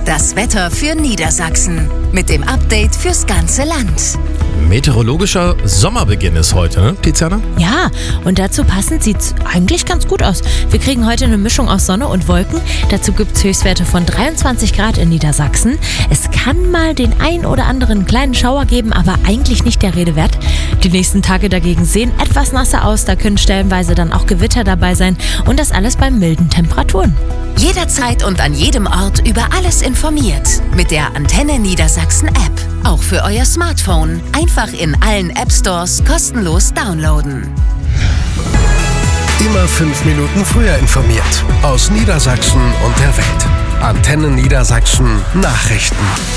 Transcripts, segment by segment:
das Wetter für Niedersachsen. Mit dem Update fürs ganze Land. Meteorologischer Sommerbeginn ist heute, ne, Tiziana? Ja, und dazu passend sieht's eigentlich ganz gut aus. Wir kriegen heute eine Mischung aus Sonne und Wolken. Dazu gibt's Höchstwerte von 23 Grad in Niedersachsen. Es kann mal den ein oder anderen kleinen Schauer geben, aber eigentlich nicht der Rede wert. Die nächsten Tage dagegen sehen etwas nasser aus. Da können stellenweise dann auch Gewitter dabei sein. Und das alles bei milden Temperaturen. Jederzeit und an jedem Ort über alles informiert. Mit der Antenne Niedersachsen App. Auch für euer Smartphone. Einfach in allen App-Stores kostenlos downloaden. Immer 5 Minuten früher informiert. Aus Niedersachsen und der Welt. Antenne Niedersachsen Nachrichten.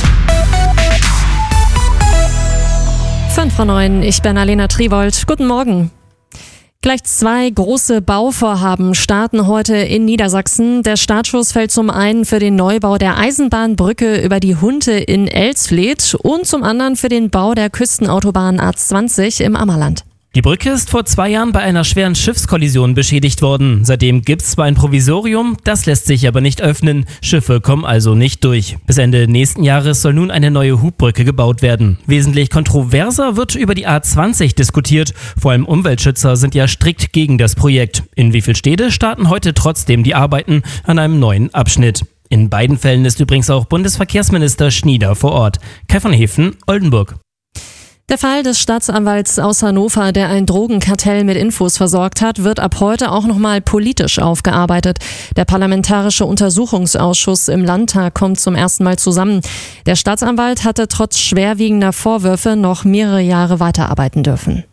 5:09, ich bin Alena Triwold. Guten Morgen. Gleich 2 große Bauvorhaben starten heute in Niedersachsen. Der Startschuss fällt zum einen für den Neubau der Eisenbahnbrücke über die Hunte in Elsfleth und zum anderen für den Bau der Küstenautobahn A20 im Ammerland. Die Brücke ist vor 2 Jahren bei einer schweren Schiffskollision beschädigt worden. Seitdem gibt's zwar ein Provisorium, das lässt sich aber nicht öffnen. Schiffe kommen also nicht durch. Bis Ende nächsten Jahres soll nun eine neue Hubbrücke gebaut werden. Wesentlich kontroverser wird über die A20 diskutiert. Vor allem Umweltschützer sind ja strikt gegen das Projekt. In Wievielstede starten heute trotzdem die Arbeiten an einem neuen Abschnitt. In beiden Fällen ist übrigens auch Bundesverkehrsminister Schnieder vor Ort. Kai von Hefen, Oldenburg. Der Fall des Staatsanwalts aus Hannover, der ein Drogenkartell mit Infos versorgt hat, wird ab heute auch nochmal politisch aufgearbeitet. Der Parlamentarische Untersuchungsausschuss im Landtag kommt zum ersten Mal zusammen. Der Staatsanwalt hatte trotz schwerwiegender Vorwürfe noch mehrere Jahre weiterarbeiten dürfen.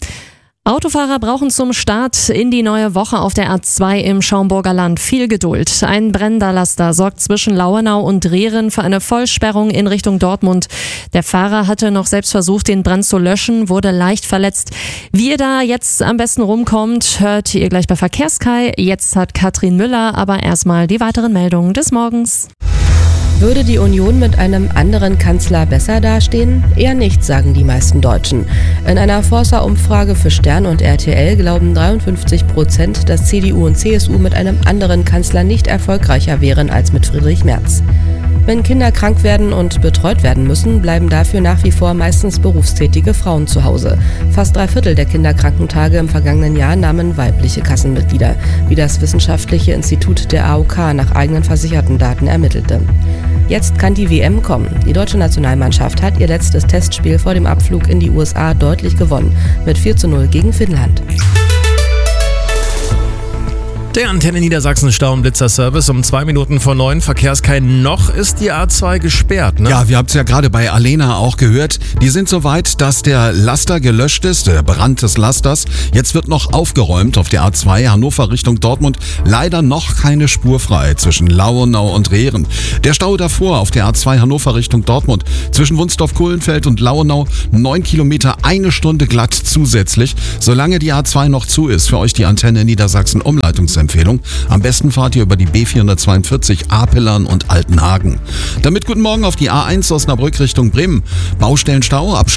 Autofahrer brauchen zum Start in die neue Woche auf der A2 im Schaumburger Land viel Geduld. Ein brennender Laster sorgt zwischen Lauenau und Drehren für eine Vollsperrung in Richtung Dortmund. Der Fahrer hatte noch selbst versucht, den Brand zu löschen, wurde leicht verletzt. Wie ihr da jetzt am besten rumkommt, hört ihr gleich bei Verkehrskai. Jetzt hat Katrin Müller aber erstmal die weiteren Meldungen des Morgens. Würde die Union mit einem anderen Kanzler besser dastehen? Eher nicht, sagen die meisten Deutschen. In einer Forsa-Umfrage für Stern und RTL glauben 53%, dass CDU und CSU mit einem anderen Kanzler nicht erfolgreicher wären als mit Friedrich Merz. Wenn Kinder krank werden und betreut werden müssen, bleiben dafür nach wie vor meistens berufstätige Frauen zu Hause. Fast 3/4 der Kinderkrankentage im vergangenen Jahr nahmen weibliche Kassenmitglieder, wie das Wissenschaftliche Institut der AOK nach eigenen versicherten Daten ermittelte. Jetzt kann die WM kommen. Die deutsche Nationalmannschaft hat ihr letztes Testspiel vor dem Abflug in die USA deutlich gewonnen, mit 4:0 gegen Finnland. Der Antenne Niedersachsen Stau- und Blitzer-Service um 2 Minuten vor 9. Verkehrskai, noch ist die A2 gesperrt, ne? Ja, wir haben es ja gerade bei Alena auch gehört. Die sind so weit, dass der Laster gelöscht ist, der Brand des Lasters. Jetzt wird noch aufgeräumt auf der A2 Hannover Richtung Dortmund. Leider noch keine Spur frei zwischen Lauenau und Rehren. Der Stau davor auf der A2 Hannover Richtung Dortmund zwischen Wunsdorf-Kohlenfeld und Lauenau 9 Kilometer, 1 Stunde glatt zusätzlich. Solange die A2 noch zu ist, für euch die Antenne Niedersachsen Umleitungsempfehlung. Am besten fahrt ihr über die B442 Apelern und Altenhagen. Damit guten Morgen auf die A1 Osnabrück Richtung Bremen. Baustellenstau ab